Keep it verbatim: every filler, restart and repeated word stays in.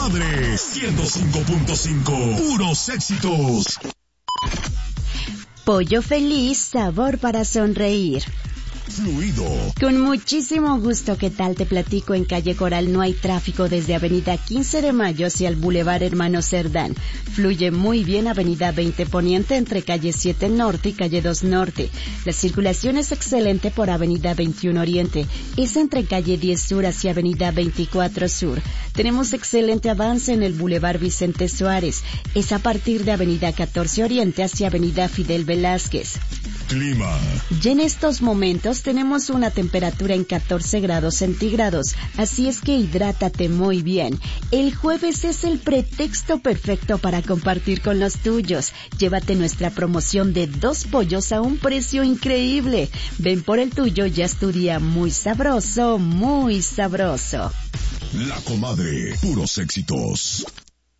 Madre ciento cinco punto cinco, puros éxitos. Pollo Feliz, sabor para sonreír. Fluido. Con muchísimo gusto, ¿qué tal? Te platico, en calle Coral no hay tráfico desde avenida quince de mayo hacia el bulevar Hermano Cerdán. Fluye muy bien avenida veinte Poniente entre calle siete Norte y calle dos Norte. La circulación es excelente por avenida veintiuno Oriente. Es entre calle diez Sur hacia avenida veinticuatro Sur. Tenemos excelente avance en el bulevar Vicente Suárez. Es a partir de avenida catorce Oriente hacia avenida Fidel Velázquez. Clima. Ya en estos momentos tenemos una temperatura en catorce grados centígrados, así es que hidrátate muy bien. El jueves es el pretexto perfecto para compartir con los tuyos. Llévate nuestra promoción de dos pollos a un precio increíble. Ven por el tuyo, ya es tu día muy sabroso, muy sabroso. La Comadre, puros éxitos.